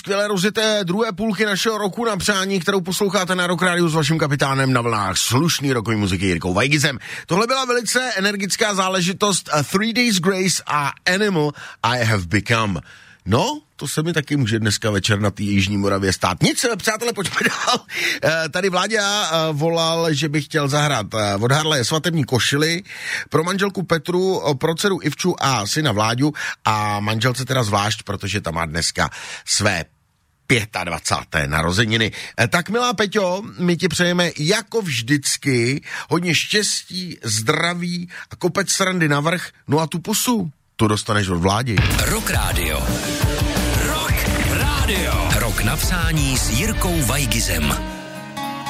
skvěle rozjeté druhé půlky našeho roku na přání, kterou posloucháte na Rock Rádiu s vaším kapitánem na vlnách slušný rokový muziky Jirkou Vajgizem. Tohle byla velice energická záležitost 3 Days Grace a Animal I Have Become. No, to se mi taky může dneska večer na té Jižní Moravě stát. Nic, přátelé, pojďme dál. Tady Vláďa volal, že by chtěl zahrát od Harleje Svatební košily pro manželku Petru, pro dceru Ivču a syna Vláďu a manželce teda zvlášť, protože ta má dneska své 25. narozeniny. Tak milá Peťo, my ti přejeme jako vždycky hodně štěstí, zdraví a kopec srandy navrch, no a tu pusu tu dostaneš od Vládi. Rock Radio. Rock Radio. Rok na přání s Jirkou Vajgizem.